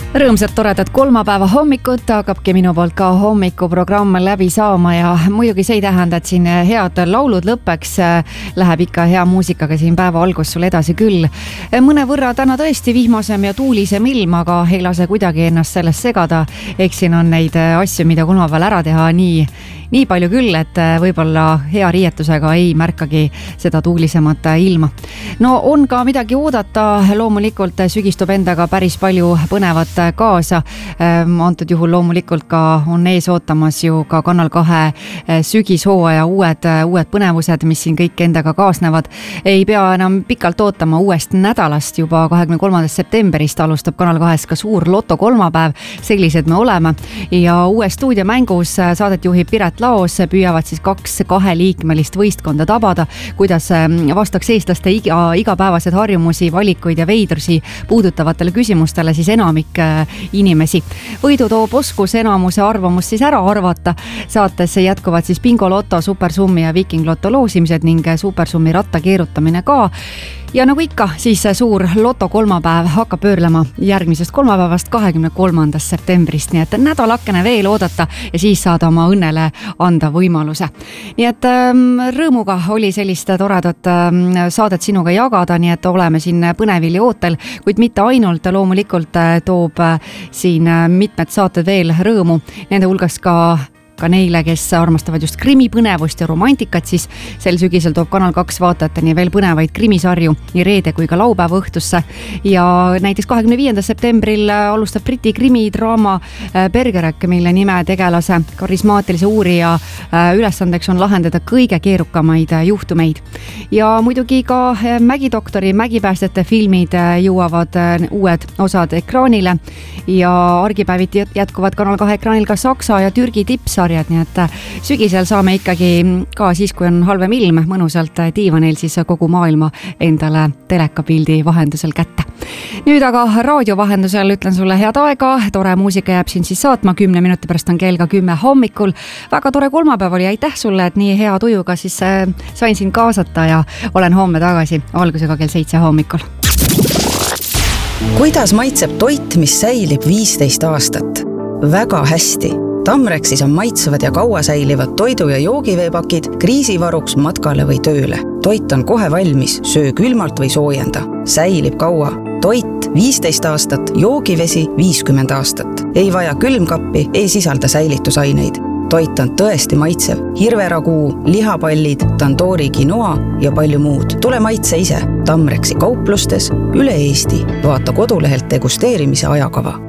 Rõõmsad toredad kolmapäeva hommikut, hakkabki minu poolt ka hommikuprogramm läbi saama ja muidugi see ei tähenda, et siin head laulud lõppeks, läheb ikka hea muusikaga siin päeva algus sul edasi küll. Mõne võrra täna tõesti vihmasem ja tuulisem ilm, aga ei lase kuidagi ennast sellest segada. Eks siin on neid asju, mida kolmapäeval ära teha nii palju küll, et võib-olla hea riietusega ei märkagi seda tuulisemat ilma. No on ka midagi oodata, loomulikult sügistub endaga päris palju põnevat kaasa. Antud juhul loomulikult ka on ees ootamas ju ka Kanal 2 sügishooaja uued põnevused, mis siin kõik endaga kaasnevad. Ei pea enam pikalt ootama uuest nädalast, juba 23. septembrist alustab Kanal 2 ka suur loto kolmapäev, sellised me oleme. Ja uue stuudiomängus saadet juhib Piret Laos, püüavad siis 2 kaheliikmelist võistkonda tabada, kuidas vastaks eestlaste igapäevased harjumusi, valikuid ja veidrusi puudutavatele küsimustele siis enamik inimesi. Võidu toob oskus enamuse arvamust siis ära arvata. Saates jätkuvad siis Bingo Lotto, Supersummi ja Viking Lotto loosimised ning Supersummi ratta keerutamine ka. Ja nagu ikka, siis suur loto kolmapäev hakkab pöörlema järgmisest kolmapäevast 23. septembrist, nii et nädalakene veel oodata ja siis saada oma õnnele anda võimaluse. Nii et rõõmuga oli sellist toredat saadet sinuga jagada, nii et oleme siin põnevili ootel, kuid mitte ainult, loomulikult toob siin mitmed saated veel rõõmu, nende hulgas ka neile, kes armastavad just krimipõnevust ja romantikat, siis sel sügisel toob Kanal 2 vaatajateni veel põnevaid krimisarju nii reede kui ka laupäeva õhtusse. Ja näiteks 25. septembril alustab Briti krimidraama Bergerac, mille nime tegelase karismaatilise uurija ülesandeks on lahendada kõige keerukamaid juhtumeid. Ja muidugi ka Mägidoktori, mägipäästjate filmid jõuavad uued osad ekraanile ja argipäeviti jätkuvad Kanal 2 ekraanil ka Saksa ja Türgi tippsarjad, nii et sügisel saame ikkagi ka siis, kui on halvem ilm, mõnusalt diivanil siis kogu maailma endale telekapildi vahendusel kätte. Nüüd aga raadio vahendusel ütlen sulle head aega, tore muusika jääb siin siis saatma, 10 minuti pärast on kell ka 10 hommikul. Väga tore kolmapäev oli, aitäh sulle, et nii hea tujuga siis sain siin kaasata ja olen homme tagasi algusega kell 7 hommikul. Kuidas maitseb toit, mis säilib 15 aastat? Väga hästi. Tamrexis on maitsevad ja kaua säilivad toidu- ja joogiveepakid kriisivaruks matkale või tööle. Toit on kohe valmis, söö külmalt või soojenda. Säilib kaua. Toit 15 aastat, joogivesi 50 aastat. Ei vaja külmkappi, ei sisalda säilitusaineid. Toit on tõesti maitsev. Hirveraguu, lihapallid, tandoori quinoa ja palju muud. Tule maitse ise. Tamrexi kauplustes üle Eesti. Vaata kodulehelt degusteerimise ajakava.